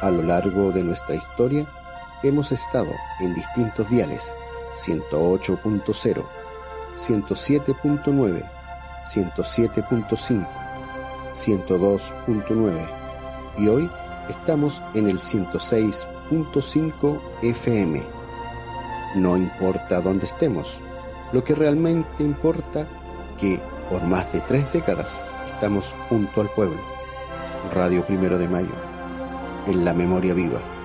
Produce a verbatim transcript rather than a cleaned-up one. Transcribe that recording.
A lo largo de nuestra historia hemos estado en distintos diales: ciento ocho punto cero, ciento siete punto nueve, ciento siete punto cinco, ciento dos punto nueve y hoy estamos en el ciento seis punto cinco F M. No importa dónde estemos, lo que realmente importa que por más de tres décadas estamos junto al pueblo. Radio Primero de Mayo, en la memoria viva.